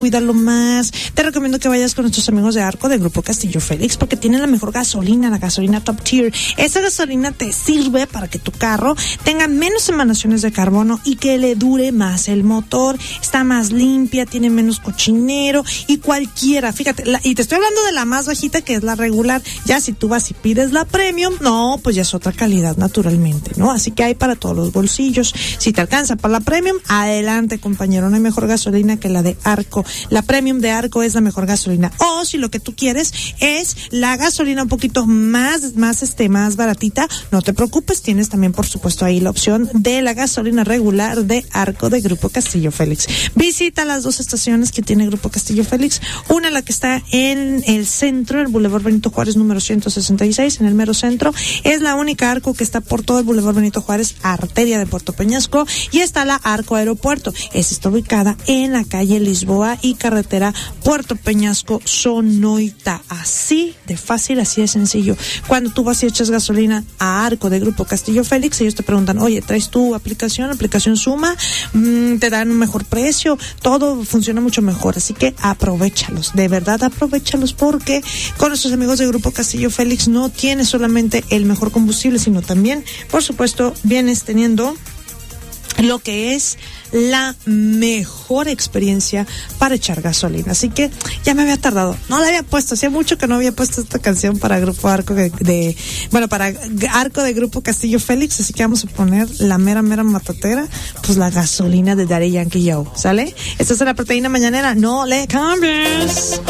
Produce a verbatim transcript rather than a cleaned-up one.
cuídalo más. Te recomiendo que vayas con nuestros amigos de Arco de Grupo Castillo Félix porque tienen la mejor gasolina, la gasolina top tier. Esa gasolina te sirve para que tu carro tenga menos emanaciones de carbono y que le dure más el motor. Está más limpia, tiene menos cochinero y cualquiera, fíjate, la, y te estoy hablando de la más bajita que es la regular. Ya si tú vas y pides la premium, no, pues ya es otra calidad naturalmente, ¿no? Así que hay para todos los bolsillos. Si te alcanza para la premium, adelante, compañero, no hay mejor gasolina que la de Arco. La premium de Arco es la mejor gasolina. O si lo que tú quieres es la gasolina un poquito más, más este, más baratita, no te preocupes, tienes también por supuesto ahí la opción de la gasolina regular de Arco de Grupo Castillo Félix. Visita las dos estaciones que tiene Grupo Castillo Félix, una la que está en el centro, el Boulevard Benito Juárez número ciento sesenta y seis, en el mero centro, es la única Arco que está por todo el Boulevard Benito Juárez, arteria de Puerto Peñasco, y está la Arco Aeropuerto, esa está ubicada en la calle Lisboa y carretera Puerto Peñasco Sonoita. Así de fácil, así de sencillo. Cuando tú vas y echas gasolina a Arco de Grupo Castillo Félix, ellos te preguntan, oye, ¿traes tu aplicación? Aplicación Suma, mm, te dan un mejor precio, todo funciona mucho mejor, así que aprovéchalos, de verdad aprovéchalos, porque con nuestros amigos de Grupo Castillo Félix no tienes solamente el mejor combustible, sino también, por supuesto, vienes teniendo lo que es la mejor experiencia para echar gasolina. Así que ya me había tardado, no la había puesto, hacía mucho que no había puesto esta canción para Grupo Arco de, de bueno, para Arco de Grupo Castillo Félix, así que vamos a poner la mera mera matatera, pues la gasolina de Daddy Yankee Yo, ¿sale? Esta es la proteína mañanera, no le cambies.